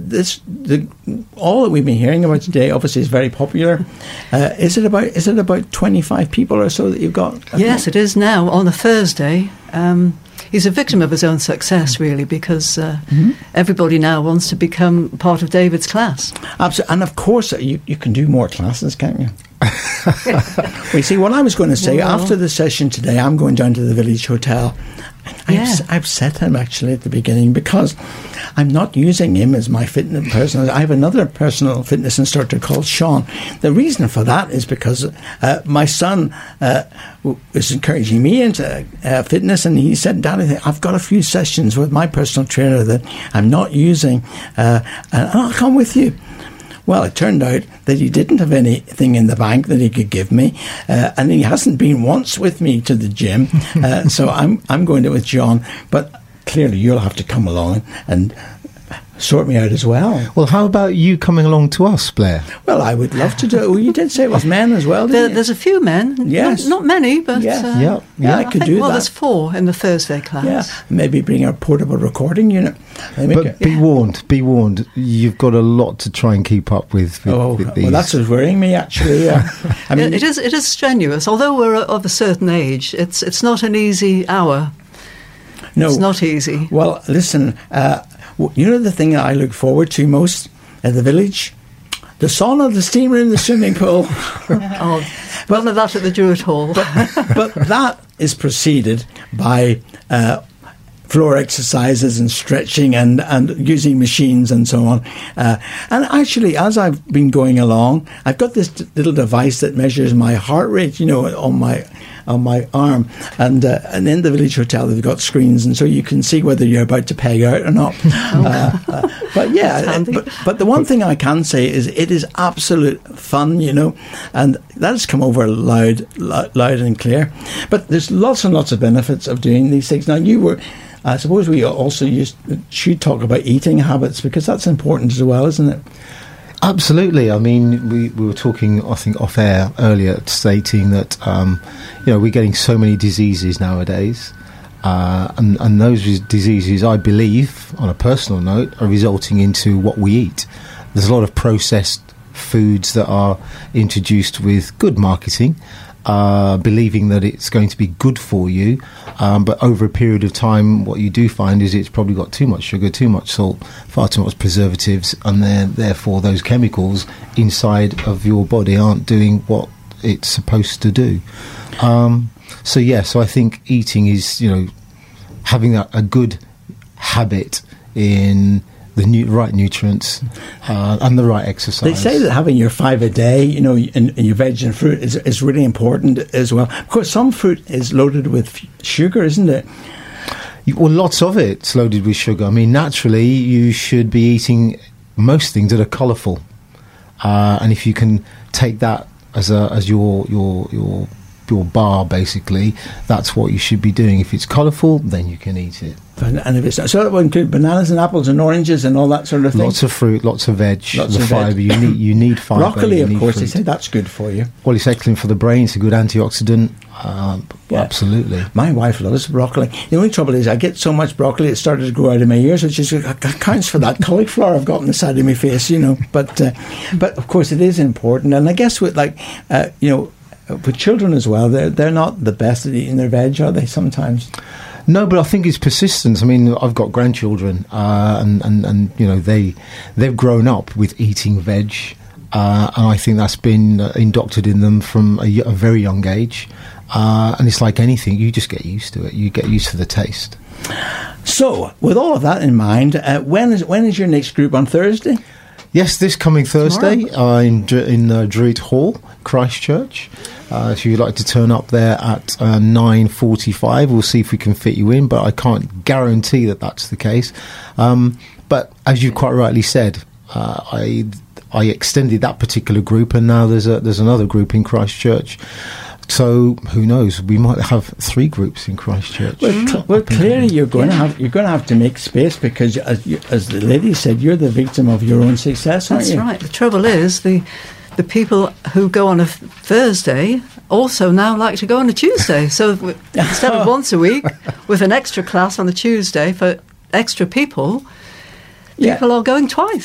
all that we've been hearing about today obviously is very popular. Is it about 25 people or so that you've got? Yes, it is now on a Thursday. He's a victim of his own success, really, because everybody now wants to become part of David's class. Absolutely, and of course you can do more classes, can't you? Well, you see, what I was going to say, after the session today, I'm going down to the Village Hotel. I've said him actually at the beginning, because I'm not using him as my fitness personal. I have another personal fitness instructor called Sean. The reason for that is because my son was encouraging me into fitness, and he said, "Daddy, I've got a few sessions with my personal trainer that I'm not using, and I'll come with you." Well, it turned out that he didn't have anything in the bank that he could give me, and he hasn't been once with me to the gym. So I'm going to with John, but clearly you'll have to come along and sort me out as well. Well, how about you coming along to us, Blair? Well, I would love to do it. Well, you did say it was men as well, didn't you? There's a few men. Yes. Not many, but... Yeah, I could do that. Well, there's 4 in the Thursday class. Yeah, maybe bring a portable recording unit. But be warned, you've got a lot to try and keep up with these. Well, that's what's worrying me, actually. I mean, it is strenuous. Although we're of a certain age, it's not an easy hour. No. It's not easy. Well, listen... you know the thing that I look forward to most at the village? The sauna, the steam room, the swimming pool. But none of that at the Druid Hall. but that is preceded by floor exercises and stretching and using machines and so on. And actually, as I've been going along, I've got this little device that measures my heart rate, on my arm, and in the Village Hotel they've got screens, and so you can see whether you're about to peg out or not. But yeah, but the one thing I can say is it is absolute fun, and that has come over loud and clear. But there's lots and lots of benefits of doing these things. Now, I suppose we also should talk about eating habits, because that's important as well, isn't it? Absolutely. I mean, we were talking, I think, off air earlier, stating that we're getting so many diseases nowadays, and those diseases, I believe, on a personal note, are resulting into what we eat. There's a lot of processed foods that are introduced with good marketing, believing that it's going to be good for you, but over a period of time what you do find is it's probably got too much sugar, too much salt, far too much preservatives, and therefore those chemicals inside of your body aren't doing what it's supposed to do. So I think eating is having a good habit in the right nutrients and the right exercise. They say that having your 5 a day, and your veg and fruit is really important as well. Of course, some fruit is loaded with sugar, isn't it? Well, lots of it's loaded with sugar. I mean, naturally, you should be eating most things that are colourful, and if you can take that as your bar, basically, that's what you should be doing. If it's colourful, then you can eat it. And if it's so, that will include bananas and apples and oranges and all that sort of thing. Lots of fruit, lots of veg, lots of fibre. You need fibre. Broccoli, of course, they say that's good for you. Well, it's excellent for the brain. It's a good antioxidant. Absolutely. My wife loves broccoli. The only trouble is I get so much broccoli it started to grow out of my ears, which accounts for that cauliflower I've got on the side of my face, But of course it is important, and I guess with with children as well, they're not the best at eating their veg, are they? Sometimes. No, but I think it's persistence. I mean, I've got grandchildren, and they've grown up with eating veg, and I think that's been indoctrinated in them from a very young age. And it's like anything, you just get used to it. You get used to the taste. So, with all of that in mind, when is your next group on Thursday? Yes, this coming Thursday in Druid Hall, Christchurch. If you'd like to turn up there at 9:45, we'll see if we can fit you in, but I can't guarantee that that's the case. But as you quite rightly said, I extended that particular group, and now there's another group in Christchurp. So who knows? We might have 3 groups in Christchurch. Well, clearly you're going to have to make space, because as the lady said, you're the victim of your own success, aren't you? That's right. The trouble is the people who go on a Thursday also now like to go on a Tuesday. So instead of once a week with an extra class on the Tuesday for extra people are going twice.